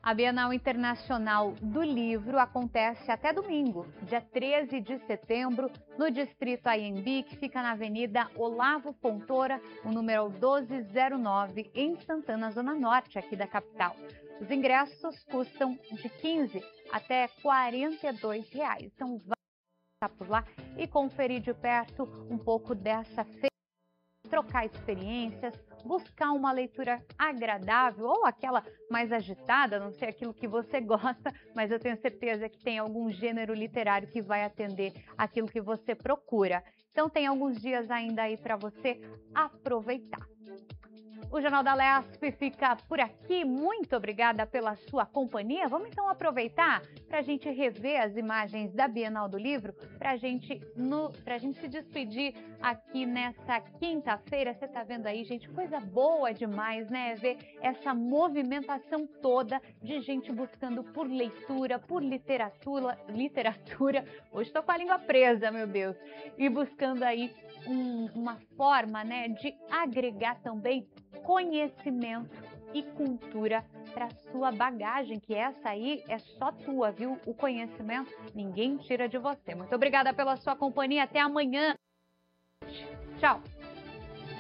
A Bienal Internacional do Livro acontece até domingo, dia 13 de setembro, no Distrito Anhembi, que fica na Avenida Olavo Fontoura, o número 1209, em Santana, Zona Norte, aqui da capital. Os ingressos custam de R$ 15 até R$ 42. Então, vá por lá e conferir de perto um pouco dessa feira, trocar experiências, buscar uma leitura agradável ou aquela mais agitada, não sei aquilo que você gosta, mas eu tenho certeza que tem algum gênero literário que vai atender aquilo que você procura. Então tem alguns dias ainda aí para você aproveitar. O Jornal da Lesp fica por aqui. Muito obrigada pela sua companhia. Vamos então aproveitar para a gente rever as imagens da Bienal do Livro, para a gente se despedir aqui nessa quinta-feira. Você está vendo aí, gente, coisa boa demais, né? Ver essa movimentação toda de gente buscando por leitura, por literatura. Hoje estou com a língua presa, meu Deus. E buscando aí uma forma, né, de agregar também conhecimento e cultura para sua bagagem, que essa aí é só tua, viu? O conhecimento ninguém tira de você. Muito obrigada pela sua companhia. Até amanhã. Tchau.